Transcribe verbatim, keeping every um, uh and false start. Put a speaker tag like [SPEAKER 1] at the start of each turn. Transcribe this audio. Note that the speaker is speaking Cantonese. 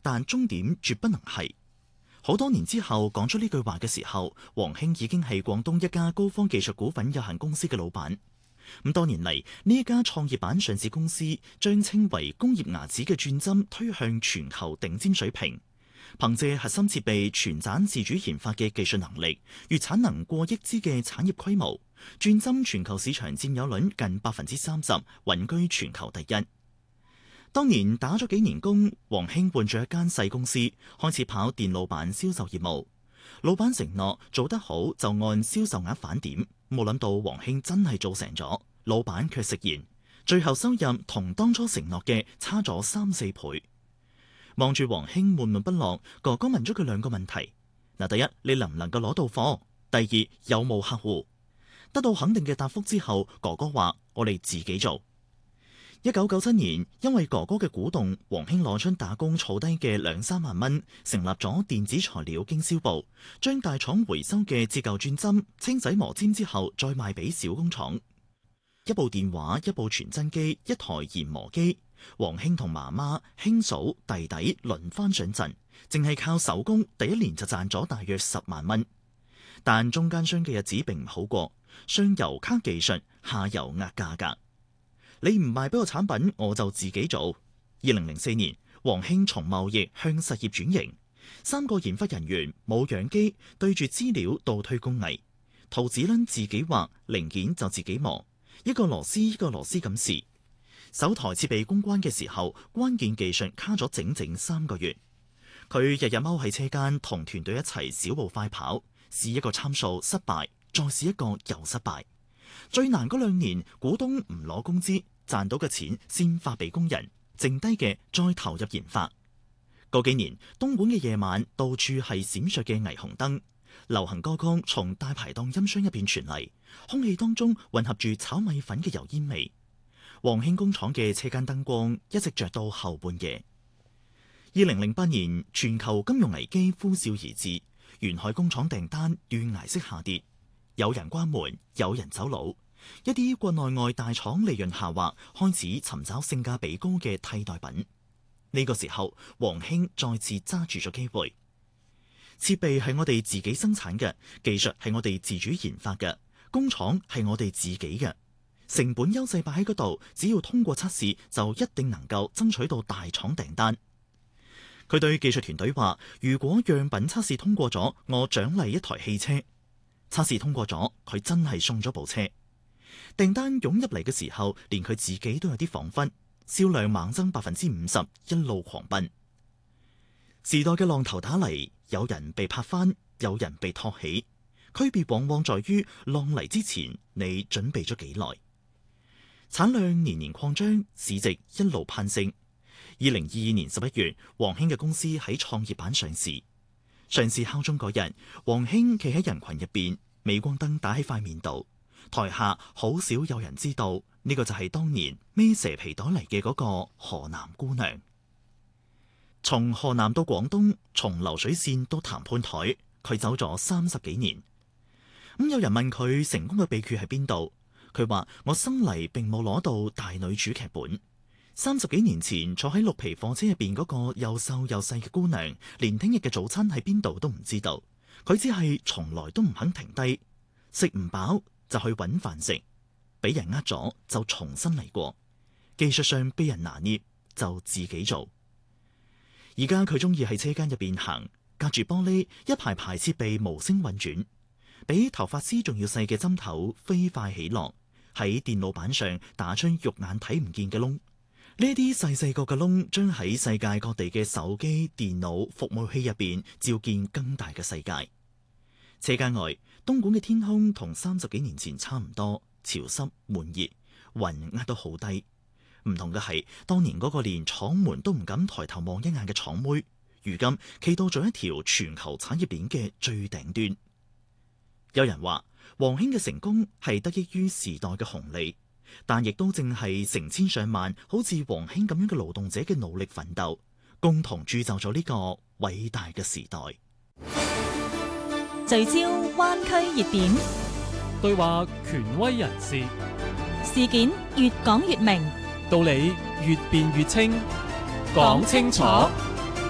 [SPEAKER 1] 但終點絕不能係。好多年之後講出呢句話嘅時候，王興已經係廣東一家高科技術股份有限公司嘅老闆。咁多年嚟，呢一家創業板上市公司將稱為工業牙齒嘅鑽針推向全球頂尖水平，憑借核心設備全盞自主研發嘅技術能力，月產能過億支嘅產業規模，鑽針全球市場佔有率近百分之三十，穩居全球第一。當年打咗幾年工，王興換咗一間細公司，開始跑電路板銷售業務。老闆承諾做得好就按銷售額返點，冇諗到王興真係做成咗，老闆卻食言，最後收入同當初承諾嘅差咗三四倍。望住王興悶悶不樂，哥哥問咗佢兩個問題：嗱，第一，你能唔能夠攞到貨？第二，有冇客戶？得到肯定嘅答覆之後，哥哥話：我哋自己做。一九九七年，因為哥哥嘅鼓動，王興攞出打工儲低嘅兩三萬蚊，成立咗電子材料經銷部，將大廠回收嘅折舊鑽針清洗磨尖之後，再賣俾小工廠。一部電話，一部傳真機，一台研磨機，王興同媽媽、兄嫂、弟弟輪番上陣，淨係靠手工，第一年就賺咗大約十萬蚊。但中間商嘅日子並唔好過，上游卡技術，下游壓價格。你唔賣俾我產品，我就自己做。二零零四年，王興從貿易向實業轉型，三個研發人員冇樣機，對住資料倒推工藝，圖紙輪自己畫，零件就自己磨，一個螺絲一個螺絲咁試。首台設備公關嘅時候，關鍵技術卡咗整整三個月。佢日日踎喺車間同團隊一齊小步快跑，試一個參數失敗，再試一個又失敗。最難嗰兩年，股東唔攞工資，賺到嘅錢先發俾工人，剩低嘅再投入研發。嗰幾年，東莞嘅夜晚到處係閃爍嘅霓虹燈，流行歌曲從大排檔音箱入邊傳嚟，空氣當中混合住炒米粉嘅油煙味。王興工廠嘅車間燈光一直着到後半夜。二零零八年，全球金融危機呼嘯而至，沿海工廠訂單斷崖式下跌。有人關門，有人走佬，一啲國內外大廠利潤下滑，開始尋找性價比高嘅替代品。呢個時候，王興再次揸住咗機會。設備係我哋自己生產嘅，技術係我哋自主研發嘅，工廠係我哋自己嘅，成本優勢擺喺嗰度，只要通過測試，就一定能夠爭取到大廠訂單。佢對技術團隊話：如果樣品測試通過咗，我獎勵一台汽車。測試通過咗，佢真係送咗部車。訂單湧入嚟嘅時候，連佢自己都有啲恍惚，銷量猛增百分之五十，一路狂奔。時代嘅浪頭打嚟，有人被拍翻，有人被托起，區別往往在於浪嚟之前，你準備咗幾耐。產量年年擴張，市值一路攀升。二零二二年十一月，王興嘅公司喺創業板上市。上市敲鐘嗰日，王興企喺人群入邊，鎂光燈打喺塊面度，台下好少有人知道呢個就係當年孭蛇皮袋嚟嘅嗰個河南姑娘。從河南到廣東，從流水線到談判台，佢走咗三十幾年。咁有人問佢成功嘅秘訣喺邊度，佢話：我生嚟並冇攞到大女主劇本。三十幾年前坐喺綠皮貨車入邊嗰個又瘦又細嘅姑娘，連聽日嘅早餐喺邊度都唔知道。佢只係從來都唔肯停低，食唔飽就去揾飯食，俾人呃咗就重新嚟過。技術上俾人拿捏就自己做。而家佢中意喺車間入邊行，隔住玻璃一排排設備無聲運轉，比頭髮絲仲要細嘅針頭飛快起落，喺電路板上打出肉眼睇唔見嘅窿。呢啲細細個嘅窿，將喺世界各地嘅手機、電腦、服務器入邊照見更大嘅世界。車間外，東莞嘅天空同三十幾年前差唔多，潮濕悶熱，雲壓到好低。唔同嘅係，當年嗰個連廠門都唔敢抬頭望一眼嘅廠妹，如今企到咗一條全球產業鏈嘅最頂端。有人話，王興嘅成功係得益於時代嘅紅利。但亦都正係成千上萬好似王興咁樣嘅勞動者嘅努力奮鬥，共同鑄就咗呢個偉大嘅時代。
[SPEAKER 2] 聚焦灣區熱點，
[SPEAKER 3] 對話權威人士，
[SPEAKER 2] 事件越講越明，
[SPEAKER 3] 道理越辯越清，講清楚。